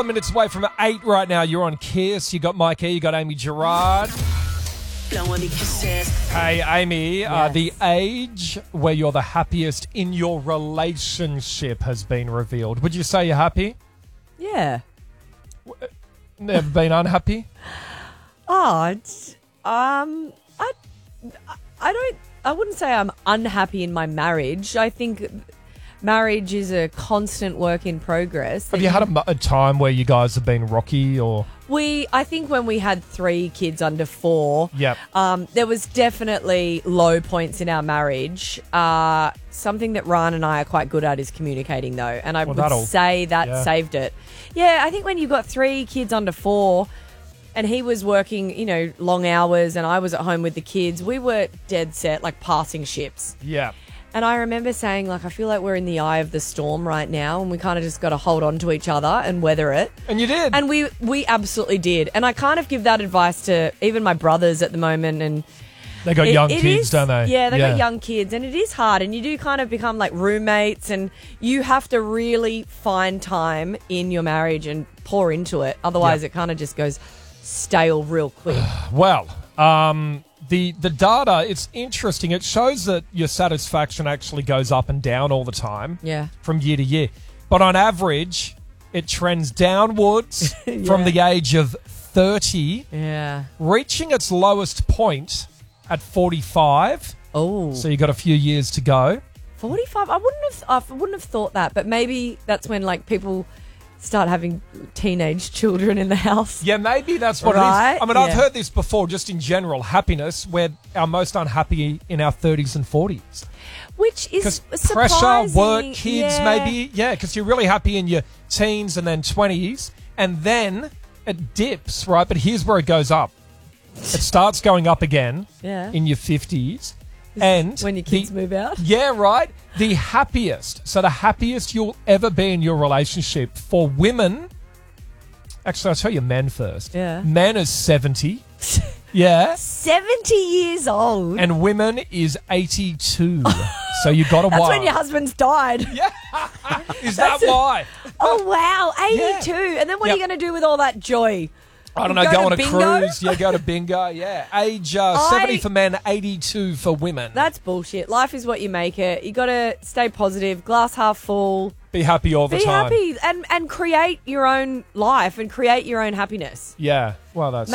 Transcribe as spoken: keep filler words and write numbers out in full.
Minutes away from eight right now. You're on Kiss. You got Mike E. You got Amy Gerard. Hey, Amy. Yes. Uh, the age where you're the happiest in your relationship has been revealed. Would you say you're happy? Yeah. Never been unhappy? Oh, it's, um, I, I don't, I wouldn't say I'm unhappy in my marriage. I think marriage is a constant work in progress. Have you had a, mu- a time where you guys have been rocky or? We, I think when we had three kids under four, Yep. um, there was definitely low points in our marriage. Uh, something that Ryan and I are quite good at is communicating, though, and I Well, would that'll- say that yeah. saved it. Yeah, I think when you've got three kids under four, and he was working, you know, long hours, and I was at home with the kids, we were dead set, like passing ships. Yeah. And I remember saying, like, I feel like we're in the eye of the storm right now, and we kind of just got to hold on to each other and weather it. And you did. And we we absolutely did. And I kind of give that advice to even my brothers at the moment. And They got it- young it kids, is- don't they? Yeah, they Yeah. got young kids, and it is hard. And you do kind of become like roommates, and you have to really find time in your marriage and pour into it. Otherwise, Yep. it kind of just goes stale real quick. Well, um, the the data, it's interesting. It shows that your satisfaction actually goes up and down all the time. Yeah. From year to year. But on average, it trends downwards from Yeah. the age of thirty, Yeah. reaching its lowest point at forty-five. Oh. So you got a few years to go. forty-five. I wouldn't have. I wouldn't have thought that, but maybe that's when like people start having teenage children in the house. Yeah, maybe that's what Right, it is. I mean, I've yeah. heard this before, just in general, happiness, we're our most unhappy in our thirties and forties. Which is Because pressure, surprising. work, kids, Yeah. maybe. Yeah, because you're really happy in your teens and then twenties, and then it dips, right? But here's where it goes up. It starts going up again Yeah. in your fifties. And when your the- kids move out. Yeah, right. The happiest. So the happiest you'll ever be in your relationship for women. Actually, I'll tell you men first. Yeah. Men is seventy. Yeah. seventy years old. And women is eighty-two. So you got a That's while. when your husband's died. Yeah. Is that why? Oh, wow. eighty-two. And then what Yep. are you going to do with all that joy? I don't know, Go go, to on a bingo? cruise. Yeah, go to bingo. Yeah. Age uh, I- seventy for men, eighty-two for women. That's bullshit. Life is what you make it. You got to stay positive, glass half full. Be happy all the Be time. happy and, and create your own life and create your own happiness. Yeah. Well, that's